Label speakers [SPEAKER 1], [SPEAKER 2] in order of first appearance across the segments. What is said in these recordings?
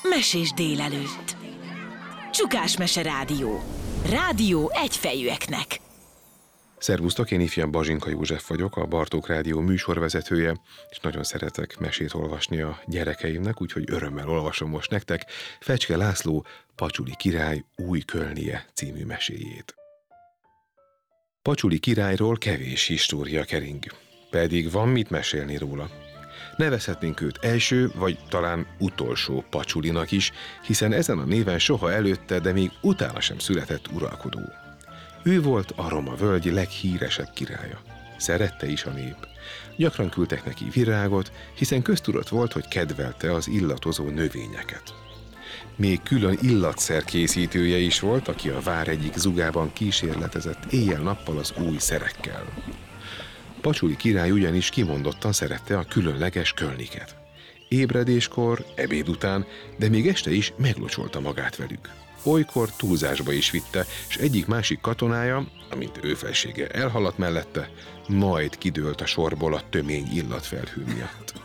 [SPEAKER 1] Mesés délelőtt. Csukás Mese Rádió. Rádió egyfejűeknek.
[SPEAKER 2] Szervusztok, én ifjabb Bazsinka József vagyok, a Bartók Rádió műsorvezetője, és nagyon szeretek mesét olvasni a gyerekeimnek, úgyhogy örömmel olvasom most nektek Fecske László Pacsuli király új kölnie című meséjét. Pacsuli királyról kevés história kering, pedig van mit mesélni róla. Nevezhetnénk őt első, vagy talán utolsó Pacsulinak is, hiszen ezen a néven soha előtte, de még utána sem született uralkodó. Ő volt a Roma völgy leghíresebb királya. Szerette is a nép. Gyakran küldtek neki virágot, hiszen köztudott volt, hogy kedvelte az illatozó növényeket. Még külön illatszer készítője is volt, aki a vár egyik zugában kísérletezett éjjel-nappal az új szerekkel. Pacsuli király ugyanis kimondottan szerette a különleges kölniket. Ébredéskor, ebéd után, de még este is meglocsolta magát velük. Olykor túlzásba is vitte, és egyik-másik katonája, amint ő felsége elhaladt mellette, majd kidőlt a sorból a tömény illatfelhő miatt.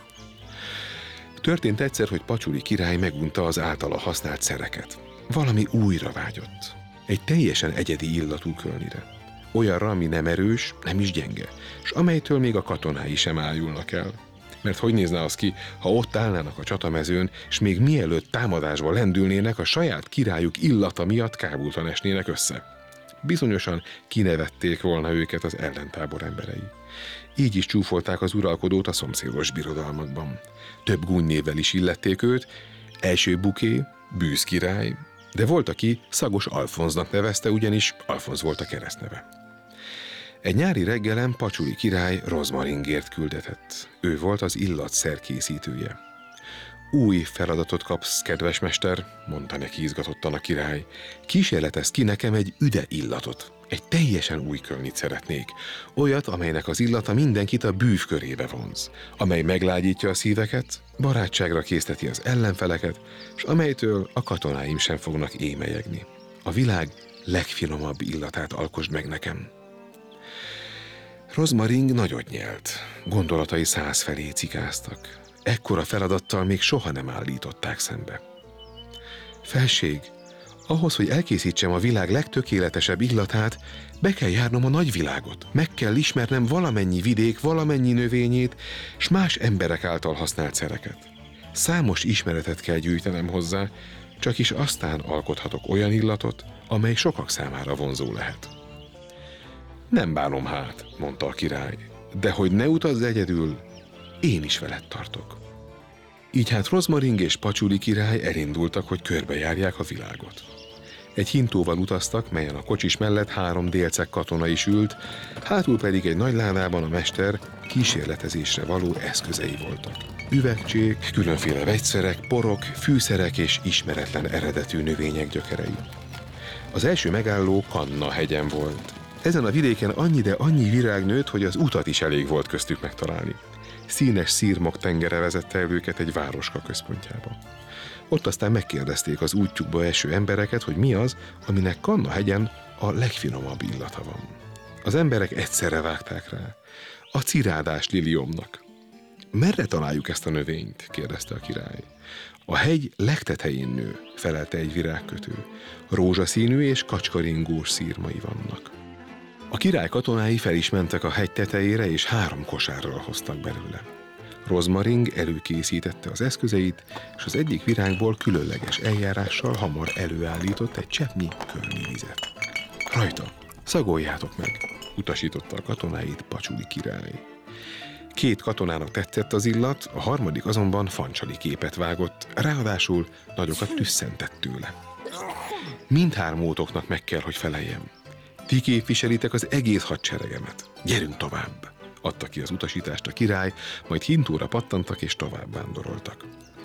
[SPEAKER 2] Történt egyszer, hogy Pacsuli király megunta az általa használt szereket. Valami újra vágyott. Egy teljesen egyedi illatú kölnire. Olyanra, ami nem erős, nem is gyenge, és amelytől még a katonái sem ájulnak el. Mert hogy nézne az ki, ha ott állnának a csatamezőn, és még mielőtt támadásba lendülnének, a saját királyuk illata miatt kábultan esnének össze. Bizonyosan kinevették volna őket az ellentábor emberei. Így is csúfolták az uralkodót a szomszédos birodalmakban. Több gúnynévvel is illették őt, első buké, bűzkirály, de volt, aki Szagos Alfonznak nevezte, ugyanis Alfonz volt a keresztneve. Egy nyári reggelen Pacsuli király rozmaringért küldetett. Ő volt az illatszer készítője. Új feladatot kapsz, kedves mester, mondta neki izgatottan a király. Kísérletezz ki nekem egy üde illatot. Egy teljesen új kölnit szeretnék. Olyat, amelynek az illata mindenkit a bűv körébe vonz. Amely meglágyítja a szíveket, barátságra készteti az ellenfeleket, és amelytől a katonáim sem fognak émelyegni. A világ legfinomabb illatát alkosd meg nekem. Rozmaring nagyot nyelt. Gondolatai 100 felé cikáztak. Ekkora feladattal még soha nem állították szembe. Felség, ahhoz, hogy elkészítsem a világ legtökéletesebb illatát, be kell járnom a nagyvilágot. Meg kell ismernem valamennyi vidék, valamennyi növényét, s más emberek által használt szereket. Számos ismeretet kell gyűjtenem hozzá, csak is aztán alkothatok olyan illatot, amely sokak számára vonzó lehet. Nem bánom hát, mondta a király, de hogy ne utazz egyedül, én is veled tartok. Így hát Rozmaring és Pacsuli király elindultak, hogy körbejárják a világot. Egy hintóval utaztak, melyen a kocsis mellett 3 délceg katona is ült, hátul pedig egy nagy ládában a mester kísérletezésre való eszközei voltak. Üvegcsék, különféle vegyszerek, porok, fűszerek és ismeretlen eredetű növények gyökerei. Az első megálló Kanna hegyen volt. Ezen a vidéken annyi, de annyi virág nőtt, hogy az utat is elég volt köztük megtalálni. Színes szirmok tengere vezette el őket egy városka központjába. Ott aztán megkérdezték az útjukba eső embereket, hogy mi az, aminek Kanna hegyen a legfinomabb illata van. Az emberek egyszerre vágták rá. A cirádás liliomnak. Merre találjuk ezt a növényt? Kérdezte a király. A hegy legtetején nő, felelte egy virágkötő. Rózsaszínű és kacskaringós szírmai vannak. A király katonái fel is mentek a hegy tetejére, és 3 kosárral hoztak belőle. Rozmaring előkészítette az eszközeit, és az egyik virágból különleges eljárással hamar előállított egy cseppnyi kölni vizet. Rajta, szagoljátok meg, utasította a katonáit Pacsuli király. 2 katonának tetszett az illat, a harmadik azonban fancsali képet vágott, ráadásul nagyokat tüsszentett tőle. Mindhármótoknak meg kell, hogy feleljem. Ti képviselitek az egész hadseregemet. Gyerünk tovább! Adta ki az utasítást a király, majd hintóra pattantak és tovább vándoroltak.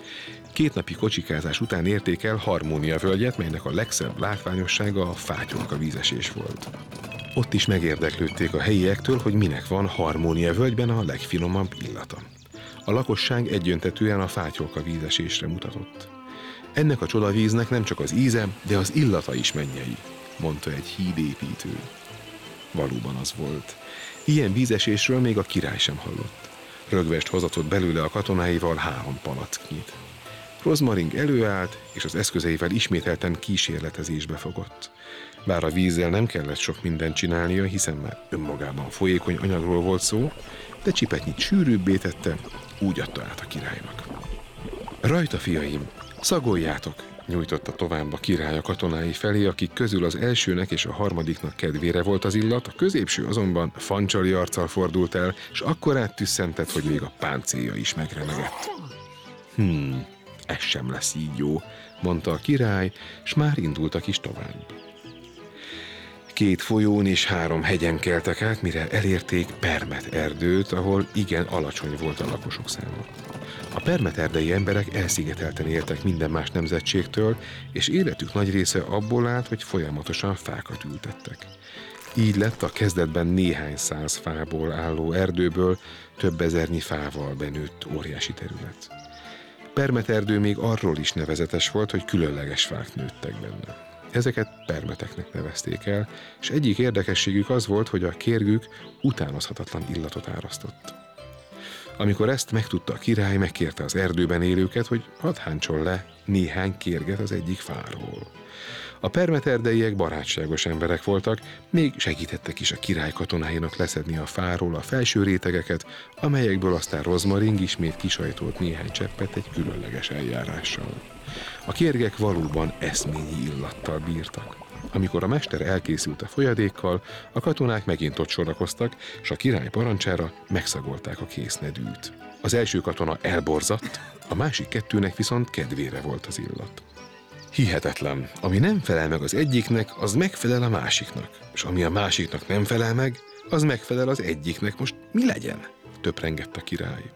[SPEAKER 2] 2 napi kocsikázás után érték el Harmónia völgyet, melynek a legszebb látványossága a fátyolka vízesés volt. Ott is megérdeklődték a helyiektől, hogy minek van Harmónia völgyben a legfinomabb illata. A lakosság egyöntetűen a fátyolka vízesésre mutatott. Ennek a csodavíznek nem csak az íze, de az illata is mennyei, mondta egy hídépítő. Valóban az volt. Ilyen vízesésről még a király sem hallott. Rögvest hozatott belőle a katonáival 3 palacknyit. Rozmaring előállt, és az eszközeivel ismételten kísérletezésbe fogott. Bár a vízzel nem kellett sok mindent csinálnia, hiszen már önmagában folyékony anyagról volt szó, de csipetnyit sűrűbbé tette, úgy adta át a királynak. Rajta, fiaim, szagoljátok, nyújtotta tovább a király a katonái felé, akik közül az elsőnek és a harmadiknak kedvére volt az illat, a középső azonban fancsali arccal fordult el, és akkor áttüsszentett, hogy még a páncélja is megremegett. Ez sem lesz így jó, mondta a király, s már indultak is tovább. 2 folyón és 3 hegyen keltek át, mire elérték Permet erdőt, ahol igen alacsony volt a lakosok száma. A permeterdei emberek elszigetelten éltek minden más nemzetségtől, és életük nagy része abból állt, hogy folyamatosan fákat ültettek. Így lett a kezdetben néhány száz fából álló erdőből több ezernyi fával benőtt óriási terület. Permeterdő még arról is nevezetes volt, hogy különleges fák nőttek benne. Ezeket permeteknek nevezték el, és egyik érdekességük az volt, hogy a kérgük utánozhatatlan illatot árasztott. Amikor ezt megtudta a király, megkérte az erdőben élőket, hogy hadd háncson le néhány kérget az egyik fáról. A permeterdeiek barátságos emberek voltak, még segítettek is a király katonáinak leszedni a fáról a felső rétegeket, amelyekből aztán Rozmaring ismét kisajtolt néhány cseppet egy különleges eljárással. A kérgek valóban eszményi illattal bírtak. Amikor a mester elkészült a folyadékkal, a katonák megint ott sorakoztak, és a király parancsára megszagolták a késznedűt. Az első katona elborzadt, a másik 2-nek viszont kedvére volt az illat. Hihetetlen, ami nem felel meg az egyiknek, az megfelel a másiknak, és ami a másiknak nem felel meg, az megfelel az egyiknek. Most mi legyen? Töprengett a király.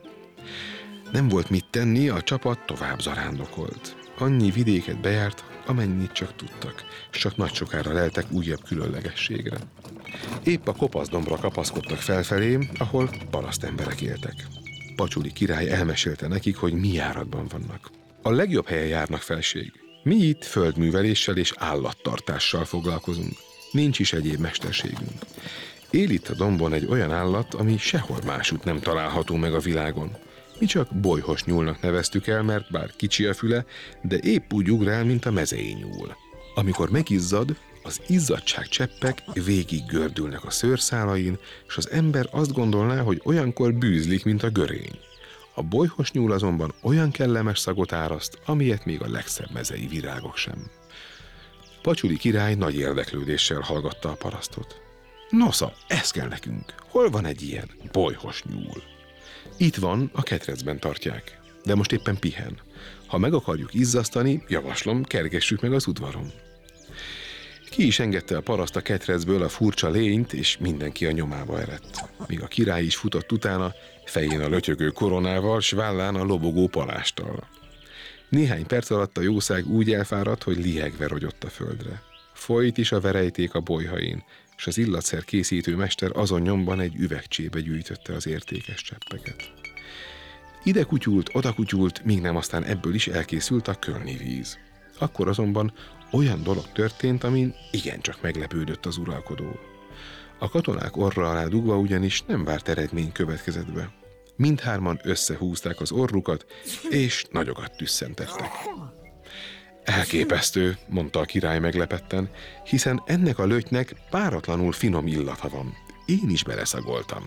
[SPEAKER 2] Nem volt mit tenni, a csapat tovább zarándokolt. Annyi vidéket bejárt, amennyit csak tudtak, és csak nagy sokára leltek újabb különlegességre. Épp a kopaszdombra kapaszkodtak felfelé, ahol parasztemberek éltek. Pacsuli király elmesélte nekik, hogy mi járatban vannak. A legjobb helyen járnak, felség. Mi itt földműveléssel és állattartással foglalkozunk. Nincs is egyéb mesterségünk. Él itt a dombon egy olyan állat, ami sehol másút nem található meg a világon. Mi csak bolyhos nyúlnak neveztük el, mert bár kicsi a füle, de épp úgy ugrál, mint a mezei nyúl. Amikor megizzad, az izzadságcseppek végig gördülnek a szőrszálain, és az ember azt gondolná, hogy olyankor bűzlik, mint a görény. A bolyhos nyúl azonban olyan kellemes szagot áraszt, amilyet még a legszebb mezei virágok sem. Pacsuli király nagy érdeklődéssel hallgatta a parasztot. Nosza, ez kell nekünk. Hol van egy ilyen bolyhos nyúl? Itt van, a ketrecben tartják, de most éppen pihen. Ha meg akarjuk izzasztani, javaslom, kergessük meg az udvaron. Ki is engedte a paraszt a ketrecből a furcsa lényt, és mindenki a nyomába eredt. Míg a király is futott utána, fején a lötyögő koronával, s vállán a lobogó palásttal. Néhány perc alatt a jószág úgy elfáradt, hogy lihegve rogyott a földre. Folyt is a verejték a bolyhain, és az illatszer készítő mester azon nyomban egy üvegcsébe gyűjtötte az értékes cseppeket. Ide kutyult, oda kutyult, míg nem aztán ebből is elkészült a kölni víz. Akkor azonban olyan dolog történt, amin igencsak meglepődött az uralkodó. A katonák orra alá dugva ugyanis nem várt eredmény következett be. Mindhárman összehúzták az orrukat, és nagyokat tüsszentettek. Elképesztő, mondta a király meglepetten, hiszen ennek a lötynek páratlanul finom illata van. Én is beleszagoltam.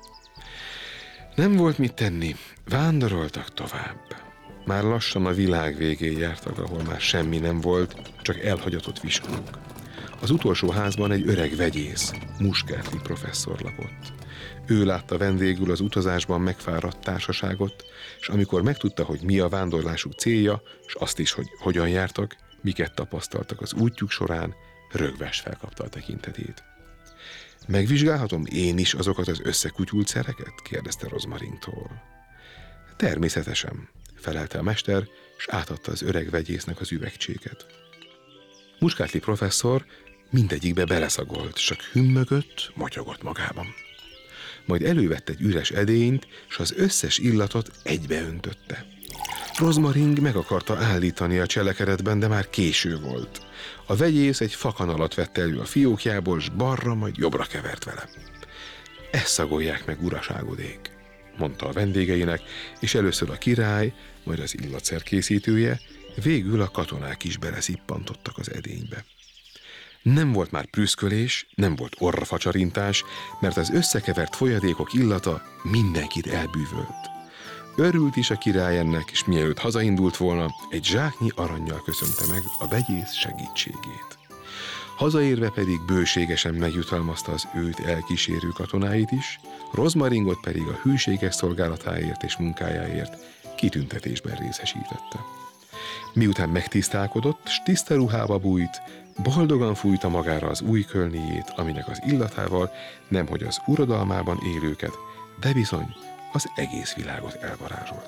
[SPEAKER 2] Nem volt mit tenni, vándoroltak tovább. Már lassan a világ végén jártak, ahol már semmi nem volt, csak elhagyatott viskók. Az utolsó házban egy öreg vegyész, Muscatly professzor lakott. Ő látta vendégül az utazásban megfáradt társaságot, és amikor megtudta, hogy mi a vándorlásuk célja, és azt is, hogy hogyan jártak, miket tapasztaltak az útjuk során, rögves felkapta a tekintetét. Megvizsgálhatom én is azokat az összekutyult szereket? Kérdezte Rozmaringtól. Természetesen, felelte a mester, és átadta az öreg vegyésznek az üvegcséket. Muscatly professzor mindegyikbe beleszagolt, csak hümmögött, motyogott magában. Majd elővette egy üres edényt, és az összes illatot egybeöntötte. Rozmaring meg akarta állítani a cselekedetben, de már késő volt. A vegyész egy fakanalat vett elő a fiókjából, s balra, majd jobbra kevert vele. Ezt szagolják meg, uraságodék. mondta a vendégeinek, és először a király, majd az illatszer készítője, végül a katonák is beleszippantottak az edénybe. Nem volt már prüszkölés, nem volt orrafacsarintás, mert az összekevert folyadékok illata mindenkit elbűvölt. Örült is a király ennek, és mielőtt hazaindult volna, egy zsáknyi arannyal köszönte meg a begyész segítségét. Hazaérve pedig bőségesen megjutalmazta az őt elkísérő katonáit is, Rozmaringot pedig a hűséges szolgálatáért és munkájáért kitüntetésben részesítette. Miután megtisztálkodott, s tiszta ruhába bújt, boldogan fújta magára az új kölnéjét, aminek az illatával nemhogy az uradalmában élőket, de bizony az egész világot elvarázsolta.